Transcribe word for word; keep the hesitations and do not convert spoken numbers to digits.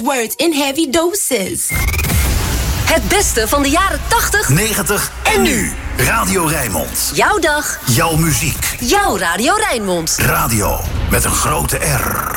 words in heavy doses. Het beste van de jaren tachtig, negentig en nu. Radio Rijnmond. Jouw dag. Jouw muziek. Jouw Radio Rijnmond. Radio met een grote R.